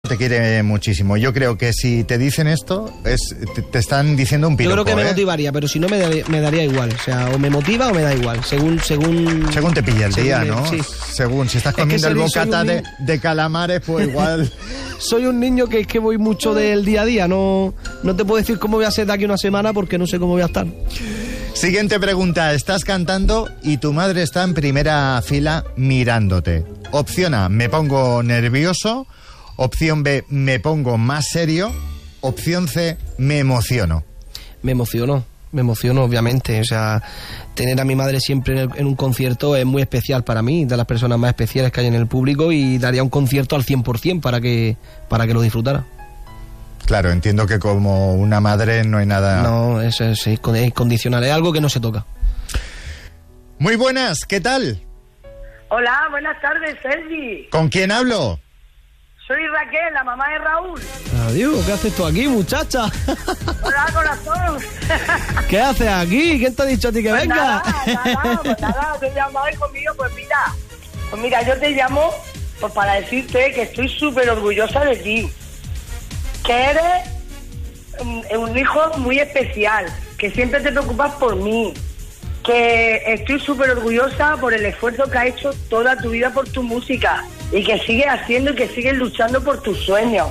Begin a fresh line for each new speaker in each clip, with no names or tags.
te quiere muchísimo. Yo creo que si te dicen esto, te están diciendo un piropo.
Yo creo que me motivaría, pero si no me daría igual. O sea, o me motiva o me da igual, según
te pilla el día, ¿no?
Sí.
Según, si estás comiendo el bocata de calamares, pues igual...
Soy un niño que es que voy mucho del día a día, no te puedo decir cómo voy a ser de aquí una semana porque no sé cómo voy a estar.
Siguiente pregunta, estás cantando y tu madre está en primera fila mirándote. Opción A, me pongo nervioso. Opción B, me pongo más serio. Opción C, me emociono.
Me emociono, obviamente. O sea, tener a mi madre siempre en un concierto es muy especial para mí, de las personas más especiales que hay en el público, y daría un concierto al 100% para que lo disfrutara.
Claro, entiendo que como una madre no hay nada...
No, eso es condicional, es algo que no se toca.
Muy buenas, ¿qué tal?
Hola, buenas tardes, Sergi.
¿Con quién hablo?
Soy Raquel, la mamá de Raúl.
Adiós, ¿qué haces tú aquí, muchacha?
Hola, corazón.
¿Qué haces aquí? ¿Quién te ha dicho a ti que venga?
Nada, te llamo conmigo, pues mira, yo te llamo pues para decirte que estoy súper orgullosa de ti. Que eres un hijo muy especial, que siempre te preocupas por mí, que estoy súper orgullosa por el esfuerzo que has hecho toda tu vida por tu música y que sigues haciendo y que sigues luchando por tus sueños.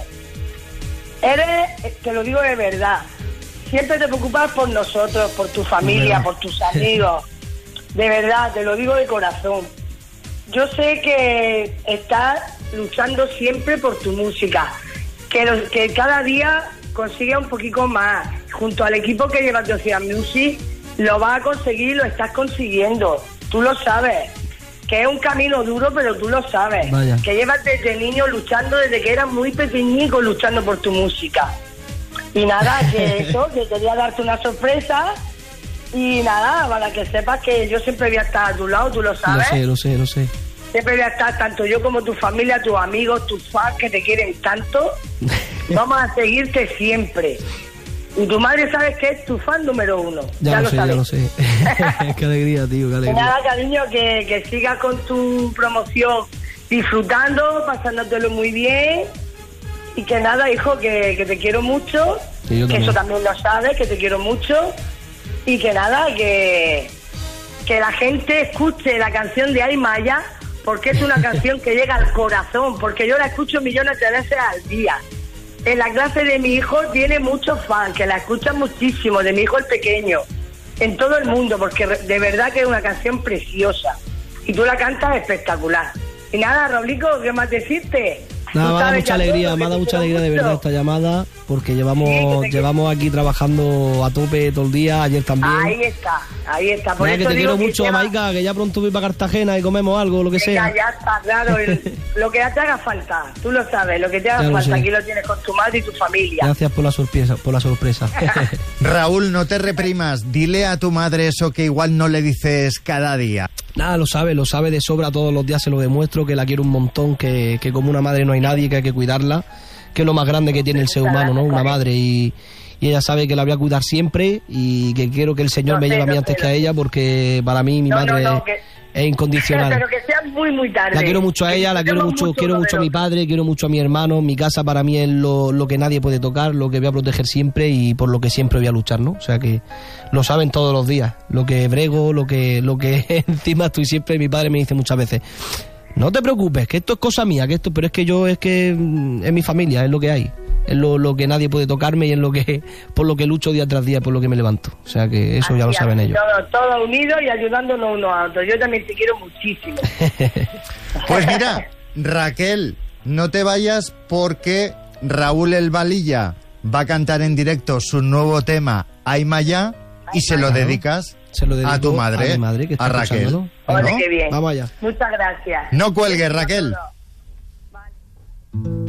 Te lo digo de verdad, siempre te preocupas por nosotros, por tu familia, por tus amigos. De verdad, te lo digo de corazón. Yo sé que estás luchando siempre por tu música, que cada día consigue un poquito más. Junto al equipo que llevas de Ocean Music, lo vas a conseguir, lo estás consiguiendo. Tú lo sabes. Que es un camino duro, pero tú lo sabes.
Vaya.
Que llevas desde niño luchando, desde que eras muy pequeñico, luchando por tu música. Y nada, que quería darte una sorpresa. Y nada, para que sepas que yo siempre voy a estar a tu lado, tú lo sabes.
Lo sé.
Siempre voy a estar, tanto yo como tu familia, tus amigos, tus fans que te quieren tanto. Vamos a seguirte siempre. Y tu madre sabes que es tu fan número 1.
Ya lo sé. Qué alegría, tío, qué alegría.
Nada, cariño, que sigas con tu promoción disfrutando, pasándotelo muy bien. Y que nada, hijo, que te quiero mucho.
Sí, que
eso también lo sabes, que te quiero mucho. Y que nada, que la gente escuche la canción de Ay Maya, porque es una canción que llega al corazón, porque yo la escucho millones de veces al día. En la clase de mi hijo tiene muchos fans, que la escuchan muchísimo, de mi hijo el pequeño, en todo el mundo, porque de verdad que es una canción preciosa. Y tú la cantas espectacular. Y nada, Roblico, ¿qué más decirte?
Nada, me ha dado mucha alegría, de verdad esta llamada, porque llevamos aquí trabajando a tope todo el día, ayer también.
Ahí está. Por
nada,
eso
que te quiero mucho,
que
Maica, que ya pronto voy para Cartagena y comemos algo, lo que sea.
Ya está, claro, lo que te haga falta, tú lo sabes, lo que te haga falta, aquí lo tienes con tu madre y tu familia.
Gracias por la sorpresa.
Raúl, no te reprimas, dile a tu madre eso que igual no le dices cada día.
Nada, lo sabe de sobra, todos los días se lo demuestro, que la quiero un montón, que como una madre no hay nadie, que hay que cuidarla, que es lo más grande que tiene el ser humano, ¿no? Una madre, y ella sabe que la voy a cuidar siempre y que quiero que el Señor me lleve a mí antes que a ella, porque para mí mi madre es incondicional.
Pero que sea muy, muy tarde.
La quiero mucho a ella, quiero mucho a mi padre, quiero mucho a mi hermano. Mi casa para mí es lo que nadie puede tocar, lo que voy a proteger siempre y por lo que siempre voy a luchar, ¿no? O sea que lo saben todos los días, lo que brego, lo que encima estoy siempre. Mi padre me dice muchas veces: no te preocupes, que esto es cosa mía, pero es que es mi familia, es lo que hay. Es lo que nadie puede tocarme y es por lo que lucho día tras día, por lo que me levanto. O sea que eso ya lo saben ellos.
Todo unido y ayudándonos unos a otros. Yo también te quiero muchísimo.
Pues mira, Raquel, no te vayas porque Raúl El Valilla va a cantar en directo su nuevo tema, Ay Maya, y se lo dedicas a tu madre,
mi madre que está
a Raquel. ¿No?
Oye, qué bien.
Vamos allá.
Muchas gracias.
No cuelgues, Raquel.